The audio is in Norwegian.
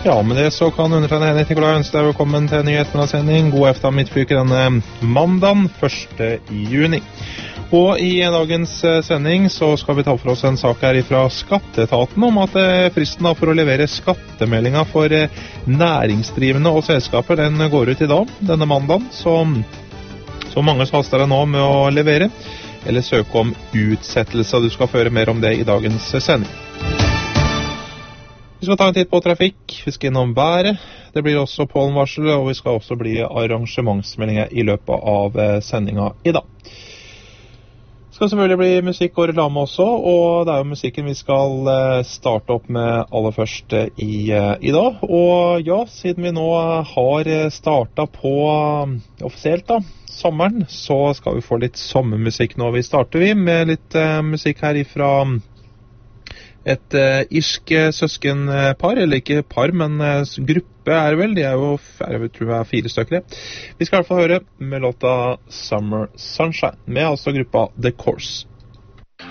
Ja, med det så kan undertegnede Henrik Nikolai ønske deg velkommen til en ny ettermiddagssending. God eftermiddag midtfylke denne mandagen 1. juni. Og i dagens sending så skal vi ta for oss en sak her fra Skatteetaten om at fristen for å levere skattemeldinga for næringsdrivende og selskaper den går ut i dag, denne mandagen. Så mange som haster deg nå med å levere eller søke om utsettelse. Du skal føre mer om det i dagens sending. Vi skal ta en titt på trafikk, vi skal innom været, det blir også pollenvarsel, og vi skal også bli arrangementsmeldinger i løpet av sendinga i dag. Det skal selvfølgelig bli musikk og reklame også, og det er jo musikken vi skal starte opp med aller først i dag. Og ja, siden vi nå har startet på offisielt da, sommeren, så skal vi få litt sommermusikk nå. Vi starter med litt musikk her ifra et irsk søskenpar, eller ikke par, men gruppe er det vel. De er jo, jeg tror det er 4 stykker. Vi skal i hvert fall høre med låta Summer Sunshine, med altså gruppa The Course.